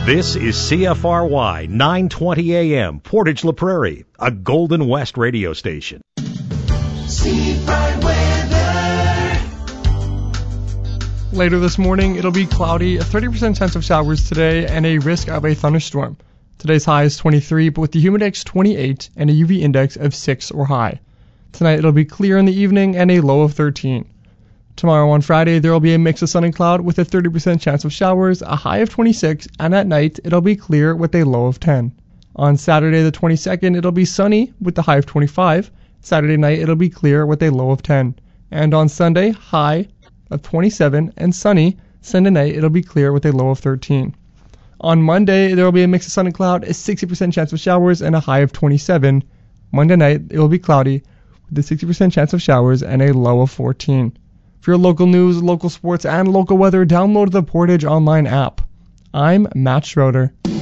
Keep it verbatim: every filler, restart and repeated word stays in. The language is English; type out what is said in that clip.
This is C F R Y nine twenty A M, Portage La Prairie, a Golden West radio station. Seafront weather. Later this morning, it'll be cloudy, a thirty percent chance of showers today, and a risk of a thunderstorm. Today's high is twenty-three, but with the humidex twenty-eight and a U V index of six or high. Tonight, it'll be clear in the evening and a low of thirteen. Tomorrow on Friday, there will be a mix of sun and cloud with a thirty percent chance of showers, a high of twenty-six, and at night, it'll be clear with a low of ten. On Saturday the twenty-second, it'll be sunny with the high of twenty-five. Saturday night, it'll be clear with a low of ten. And on Sunday, high of twenty-seven and sunny. Sunday night, it'll be clear with a low of thirteen. On Monday, there will be a mix of sun and cloud, a sixty percent chance of showers, and a high of twenty-seven. Monday night, it will be cloudy with a sixty percent chance of showers and a low of fourteen. For your local news, local sports, and local weather, download the Portage Online app. I'm Matt Schroeder.